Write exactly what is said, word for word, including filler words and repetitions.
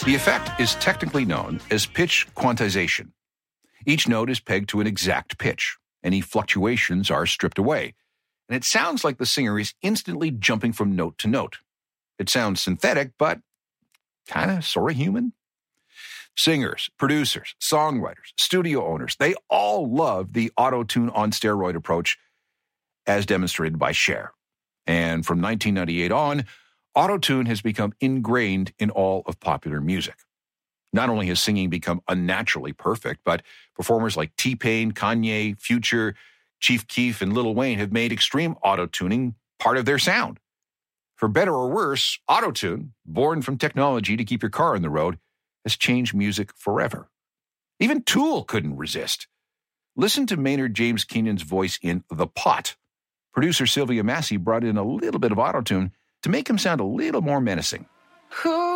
The effect is technically known as pitch quantization. Each note is pegged to an exact pitch. Any fluctuations are stripped away, and it sounds like the singer is instantly jumping from note to note. It sounds synthetic, but kind of sort of human. Singers, producers, songwriters, studio owners, they all love the auto-tune on steroid approach as demonstrated by Cher. And from nineteen ninety-eight on, auto-tune has become ingrained in all of popular music. Not only has singing become unnaturally perfect, but performers like T-Pain, Kanye, Future, Chief Keef, and Lil Wayne have made extreme auto-tuning part of their sound. For better or worse, auto-tune, born from technology to keep your car on the road, has changed music forever. Even Tool couldn't resist. Listen to Maynard James Keenan's voice in The Pot. Producer Sylvia Massey brought in a little bit of auto-tune to make him sound a little more menacing. Who